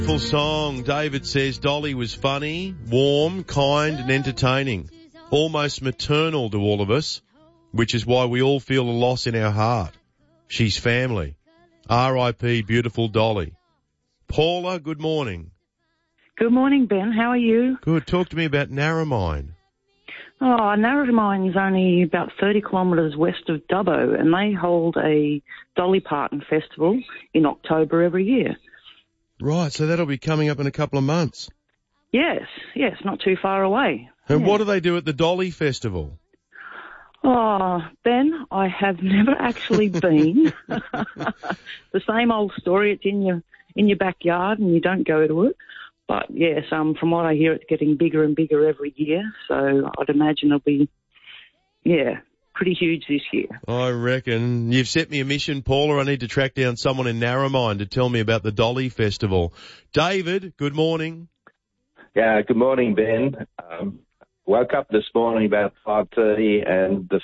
Full song. David says Dolly was funny, warm, kind and entertaining. Almost maternal to all of us, which is why we all feel a loss in our heart. She's family. R.I.P. beautiful Dolly. Paula, good morning. Good morning, Ben. How are you? Good. Talk to me about Narromine. Oh, Narromine is only about 30 kilometres west of Dubbo, and they hold a Dolly Parton festival in October every year. Right, so that'll be coming up in a couple of months. Yes, not too far away. And what do they do at the Dolly Festival? Oh, Ben, I have never actually been. The same old story. It's in your backyard and you don't go to it. But yes, from what I hear, it's getting bigger and bigger every year. So I'd imagine it'll be, pretty huge this year. I reckon. You've set me a mission, Paula. I need to track down someone in Narromine to tell me about the Dolly Festival. David, good morning. Yeah, good morning, Ben. Woke up this morning about 5:30 and the